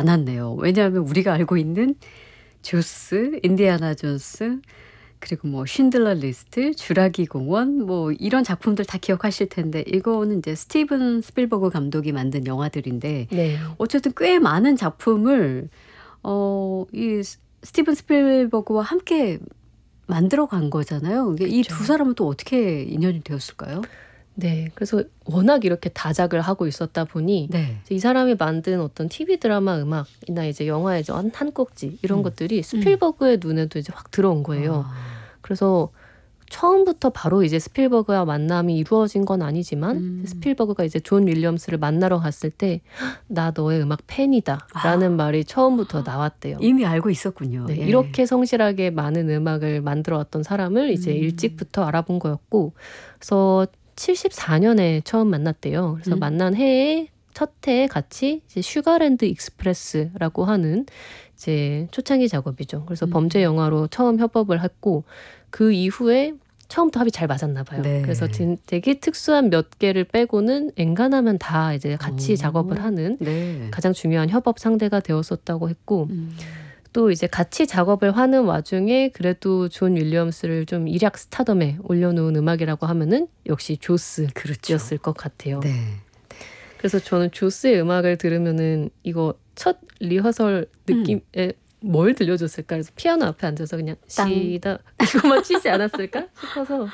않았네요. 왜냐하면 우리가 알고 있는 조스, 인디아나 존스, 그리고 뭐 쉰들러 리스트, 주라기 공원 뭐 이런 작품들 다 기억하실 텐데 이거는 이제 스티븐 스필버그 감독이 만든 영화들인데 네. 어쨌든 꽤 많은 작품을 이 스티븐 스필버그와 함께 만들어 간 거잖아요. 이 두 사람은 또 어떻게 인연이 되었을까요? 네. 그래서 워낙 이렇게 다작을 하고 있었다 보니 네. 이 사람이 만든 어떤 TV 드라마 음악이나 이제 영화의 한 꼭지 이런 것들이 스필버그의 눈에도 이제 확 들어온 거예요. 그래서 처음부터 바로 이제 스필버그와 만남이 이루어진 건 아니지만 스필버그가 이제 존 윌리엄스를 만나러 갔을 때 나 너의 음악 팬이다라는 말이 처음부터 나왔대요. 이미 알고 있었군요. 네, 예. 이렇게 성실하게 많은 음악을 만들어 왔던 사람을 이제 일찍부터 알아본 거였고, 그래서 74년에 처음 만났대요. 그래서 만난 해에 첫 해에 같이 이제 슈가랜드 익스프레스라고 하는 이제 초창기 작업이죠. 그래서 범죄 영화로 처음 협업을 했고 그 이후에 처음부터 합이 잘 맞았나 봐요. 네. 그래서 되게 특수한 몇 개를 빼고는 엔간하면 다 이제 같이 작업을 하는 네. 가장 중요한 협업 상대가 되었었다고 했고 또 이제 같이 작업을 하는 와중에 그래도 존 윌리엄스를 좀 일약 스타덤에 올려놓은 음악이라고 하면은 역시 조스였을 그렇죠. 것 같아요. 네. 그래서 저는 조스의 음악을 들으면은 이거 첫 리허설 느낌에 뭘 들려줬을까? 그래서 피아노 앞에 앉아서 그냥 시다 이거만 치지 않았을까 싶어서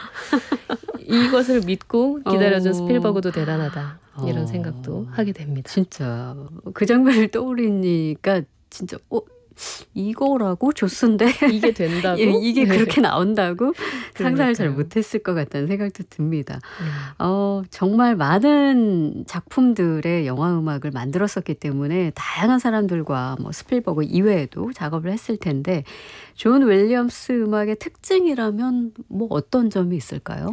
이것을 믿고 기다려준 스필버그도 대단하다 이런 생각도 하게 됩니다. 진짜 그 장면을 떠올리니까 진짜 이거라고 조스인데 이게 된다고? 예, 이게 네. 그렇게 나온다고 상상을 잘 그러니까요. 못했을 것 같다는 생각도 듭니다. 정말 많은 작품들의 영화 음악을 만들었었기 때문에 다양한 사람들과 뭐 스필버그 이외에도 작업을 했을 텐데 존 윌리엄스 음악의 특징이라면 뭐 어떤 점이 있을까요?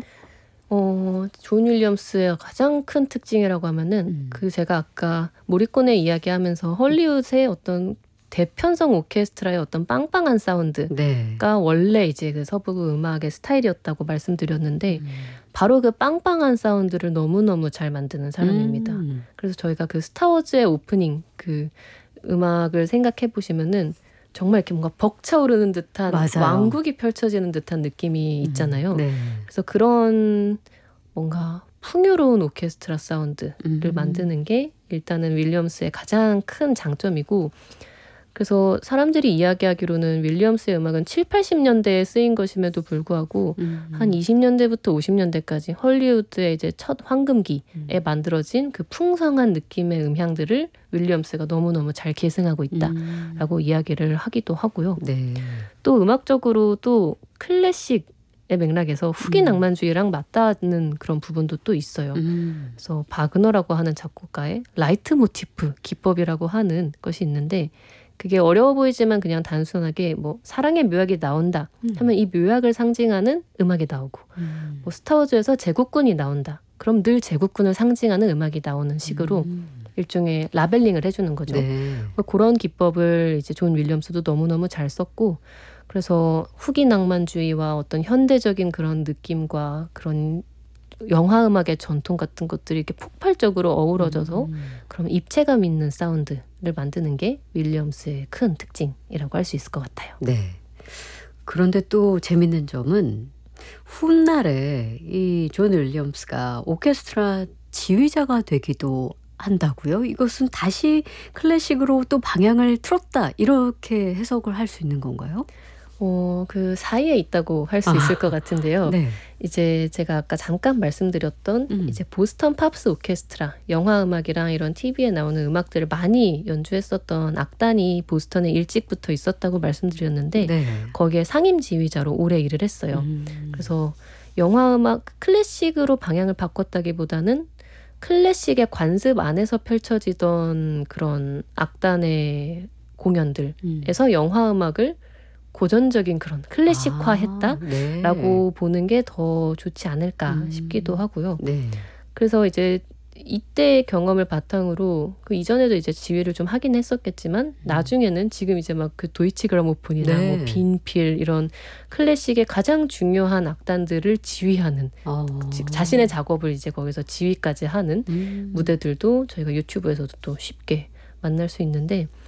존 윌리엄스의 가장 큰 특징이라고 하면은 그 제가 아까 모리코네 이야기하면서 헐리우드의 어떤 대편성 오케스트라의 어떤 빵빵한 사운드가 네. 원래 이제 그 서부 음악의 스타일이었다고 말씀드렸는데 바로 그 빵빵한 사운드를 너무너무 잘 만드는 사람입니다. 그래서 저희가 그 스타워즈의 오프닝 그 음악을 생각해 보시면은 정말 이렇게 뭔가 벅차오르는 듯한 맞아요. 왕국이 펼쳐지는 듯한 느낌이 있잖아요. 네. 그래서 그런 뭔가 풍요로운 오케스트라 사운드를 만드는 게 일단은 윌리엄스의 가장 큰 장점이고, 그래서 사람들이 이야기하기로는 윌리엄스의 음악은 7, 80년대에 쓰인 것임에도 불구하고 한 20년대부터 50년대까지 헐리우드의 이제 첫 황금기에 만들어진 그 풍성한 느낌의 음향들을 윌리엄스가 너무너무 잘 계승하고 있다라고 이야기를 하기도 하고요. 네. 또 음악적으로 또 클래식의 맥락에서 후기 낭만주의랑 맞닿는 그런 부분도 또 있어요. 그래서 바그너라고 하는 작곡가의 라이트 모티프 기법이라고 하는 것이 있는데, 그게 어려워 보이지만 그냥 단순하게 뭐 사랑의 묘약이 나온다 하면 이 묘약을 상징하는 음악이 나오고, 뭐 스타워즈에서 제국군이 나온다 그럼 늘 제국군을 상징하는 음악이 나오는 식으로 일종의 라벨링을 해주는 거죠. 네. 그런 기법을 이제 존 윌리엄스도 너무너무 잘 썼고, 그래서 후기 낭만주의와 어떤 현대적인 그런 느낌과 그런 영화 음악의 전통 같은 것들이 이렇게 폭발적으로 어우러져서 그럼 입체감 있는 사운드를 만드는 게 윌리엄스의 큰 특징이라고 할 수 있을 것 같아요. 네. 그런데 또 재밌는 점은 훗날에 이 존 윌리엄스가 오케스트라 지휘자가 되기도 한다고요? 이것은 다시 클래식으로 또 방향을 틀었다 이렇게 해석을 할 수 있는 건가요? 그 사이에 있다고 할 수 있을 것 같은데요. 네. 이제 제가 아까 잠깐 말씀드렸던 이제 보스턴 팝스 오케스트라, 영화 음악이랑 이런 TV에 나오는 음악들을 많이 연주했었던 악단이 보스턴에 일찍부터 있었다고 말씀드렸는데 네. 거기에 상임 지휘자로 오래 일을 했어요. 그래서 영화 음악 클래식으로 방향을 바꿨다기보다는 클래식의 관습 안에서 펼쳐지던 그런 악단의 공연들에서 영화 음악을 고전적인 그런 클래식화했다라고 보는 게 더 좋지 않을까 싶기도 하고요. 네. 그래서 이제 이때의 경험을 바탕으로 그 이전에도 이제 지휘를 좀 하긴 했었겠지만 나중에는 지금 이제 막 그 도이치 그라모폰이나 네. 뭐 빈필 이런 클래식의 가장 중요한 악단들을 지휘하는 자신의 작업을 이제 거기서 지휘까지 하는 무대들도 저희가 유튜브에서도 또 쉽게 만날 수 있는데,